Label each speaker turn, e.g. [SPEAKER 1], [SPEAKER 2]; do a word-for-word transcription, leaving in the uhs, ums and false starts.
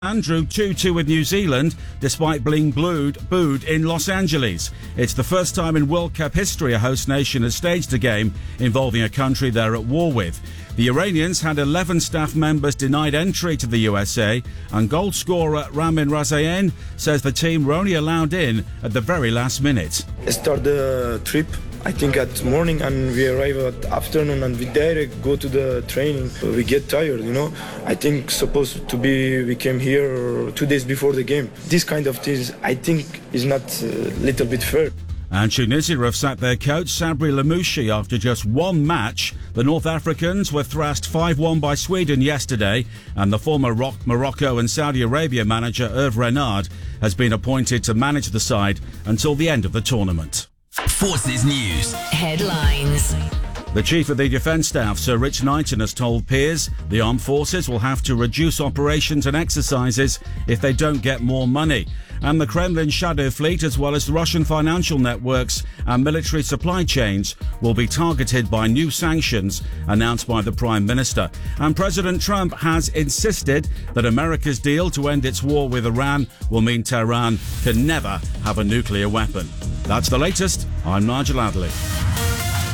[SPEAKER 1] And drew two two with New Zealand, despite being booed, booed in Los Angeles. It's the first time in World Cup history a host nation has staged a game involving a country they're at war with. The Iranians had eleven staff members denied entry to the U S A, and goal scorer Ramin Razayan says the team were only allowed in at the very last minute.
[SPEAKER 2] Start the trip, I think, at morning, and we arrive at afternoon, and we direct go to the training. We get tired, you know. I think supposed to be we came here two days before the game. This kind of things, I think, is not a little bit fair.
[SPEAKER 1] And Tunisia have sacked their coach Sabri Lamouchi after just one match. The North Africans were thrashed five one by Sweden yesterday, and the former Morocco and Saudi Arabia manager Hervé Renard has been appointed to manage the side until the end of the tournament.
[SPEAKER 3] Forces News
[SPEAKER 4] headlines.
[SPEAKER 1] The Chief of the Defence Staff, Sir Rich Knighton, has told peers the armed forces will have to reduce operations and exercises if they don't get more money. And the Kremlin shadow fleet, as well as the Russian financial networks and military supply chains, will be targeted by new sanctions announced by the Prime Minister. And President Trump has insisted that America's deal to end its war with Iran will mean Tehran can never have a nuclear weapon. That's the latest. I'm Nigel Adderley.